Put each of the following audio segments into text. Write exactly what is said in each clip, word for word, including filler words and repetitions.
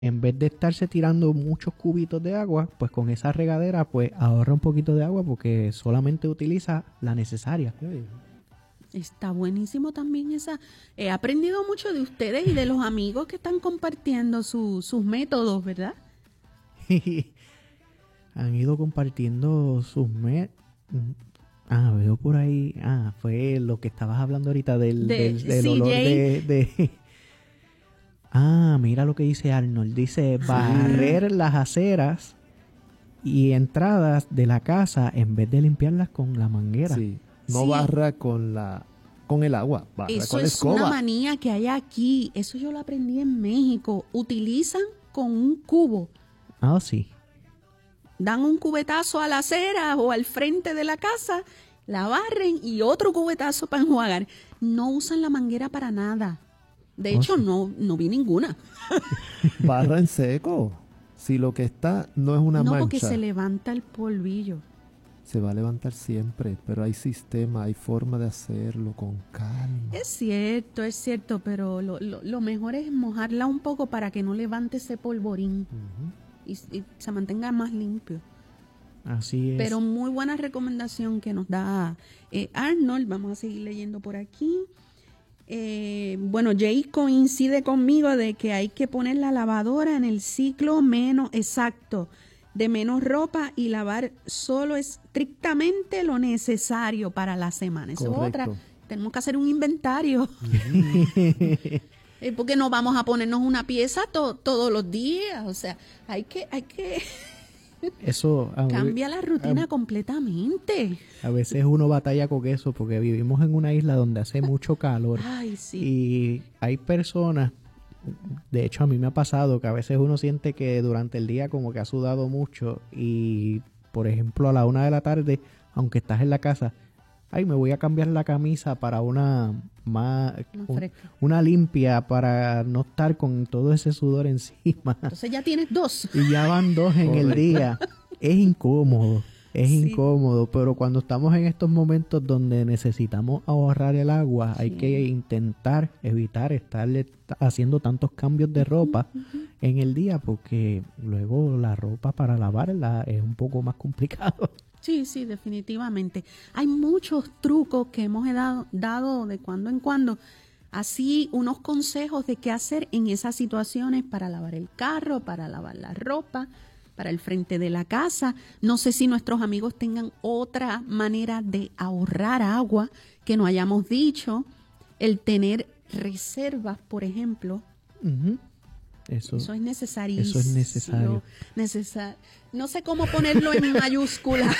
en vez de estarse tirando muchos cubitos de agua, pues con esa regadera pues ahorra un poquito de agua porque solamente utiliza la necesaria. Está buenísimo también esa. He aprendido mucho de ustedes y de los amigos que están compartiendo su, sus métodos, ¿verdad? Han ido compartiendo sus métodos. Ah, veo por ahí. Ah, fue lo que estabas hablando ahorita del, de, del, del C J. olor de, de... Ah, mira lo que dice Arnold. Dice barrer ah. las aceras y entradas de la casa en vez de limpiarlas con la manguera. Sí. No sí. barra con la con el agua, barra eso con la es escoba. Una manía que hay aquí. Eso yo lo aprendí en México. Utilizan con un cubo. Ah, sí. Dan un cubetazo a la acera o al frente de la casa, la barren y otro cubetazo para enjuagar. No usan la manguera para nada. De hecho, oh, sí. no, no vi ninguna. Barra en seco. Si lo que está no es una no, mancha. No, porque se levanta el polvillo. Se va a levantar siempre, pero hay sistema, hay forma de hacerlo con calma. Es cierto, es cierto, pero lo, lo, lo mejor es mojarla un poco para que no levante ese polvorín. Uh-huh. Y, y se mantenga más limpio. Así es. Pero muy buena recomendación que nos da eh, Arnold. Vamos a seguir leyendo por aquí. Eh, bueno, Jay coincide conmigo de que hay que poner la lavadora en el ciclo menos exacto, de menos ropa y lavar solo estrictamente lo necesario para la semana. Eso es otra. Tenemos que hacer un inventario. Porque no vamos a ponernos una pieza to- todos los días, o sea, hay que, hay que eso a cambia la rutina a, completamente. A veces uno batalla con eso porque vivimos en una isla donde hace mucho calor. Ay, sí. Y hay personas, de hecho a mí me ha pasado que a veces uno siente que durante el día como que ha sudado mucho y por ejemplo a la una de la tarde, aunque estás en la casa, ay, me voy a cambiar la camisa para una más un, una limpia para no estar con todo ese sudor encima. Entonces ya tienes dos. Y ya van dos en el día. Es incómodo, es sí. incómodo, pero cuando estamos en estos momentos donde necesitamos ahorrar el agua, sí. hay que intentar evitar estarle haciendo tantos cambios de ropa uh-huh, uh-huh. en el día, porque luego la ropa para lavarla es un poco más complicado. Sí, sí, definitivamente. Hay muchos trucos que hemos dado, dado de cuando en cuando, así unos consejos de qué hacer en esas situaciones para lavar el carro, para lavar la ropa, para el frente de la casa. No sé si nuestros amigos tengan otra manera de ahorrar agua que no hayamos dicho. El tener reservas, por ejemplo. Uh-huh. Eso, eso es necesario. Eso es necesario. Necesar- no sé cómo ponerlo en mayúscula.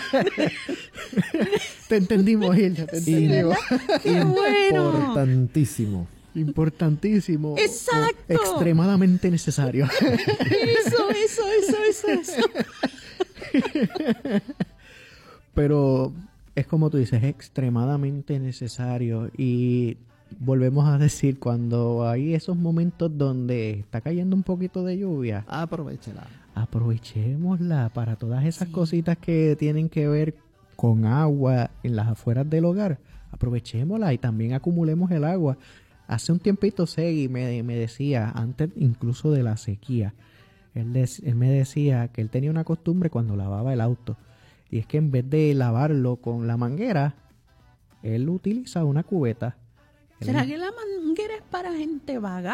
Te entendimos, Hilda, te sí, entendimos. ¡Qué bueno! Importantísimo. Importantísimo. Exacto. Extremadamente necesario. Eso, eso, eso, eso, eso. Pero es como tú dices, es extremadamente necesario y volvemos a decir, cuando hay esos momentos donde está cayendo un poquito de lluvia, aprovechéla. Aprovechémosla para todas esas sí. cositas que tienen que ver con agua en las afueras del hogar. Aprovechémosla y también acumulemos el agua. Hace un tiempito Segui me, me decía, antes incluso de la sequía, él, des, él me decía que él tenía una costumbre cuando lavaba el auto. Y es que en vez de lavarlo con la manguera, él utiliza una cubeta. ¿Será que la manguera es para gente vaga?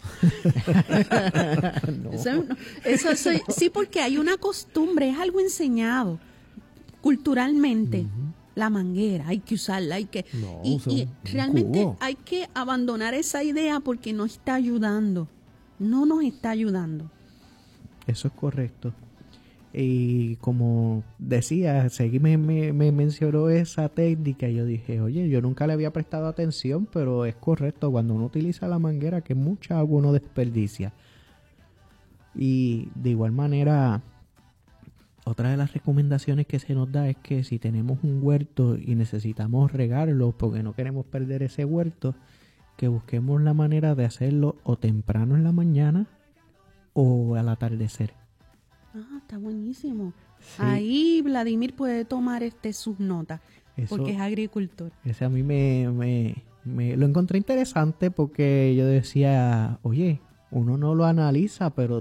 No. Eso, eso soy, sí, porque hay una costumbre, es algo enseñado culturalmente. Uh-huh. La manguera, hay que usarla, hay que... No, y, y realmente cubo. Hay que abandonar esa idea porque no está ayudando. No nos está ayudando. Eso es correcto. Y como decía, Segui me, me, me mencionó esa técnica y yo dije, oye, yo nunca le había prestado atención, pero es correcto, cuando uno utiliza la manguera, que mucha agua uno desperdicia. Y de igual manera, otra de las recomendaciones que se nos da es que si tenemos un huerto y necesitamos regarlo porque no queremos perder ese huerto, que busquemos la manera de hacerlo o temprano en la mañana o al atardecer. Ah, está buenísimo. Sí. Ahí Vladimir puede tomar este sus notas, Eso, porque es agricultor. Ese a mí me, me, me lo encontré interesante porque yo decía, oye, uno no lo analiza, pero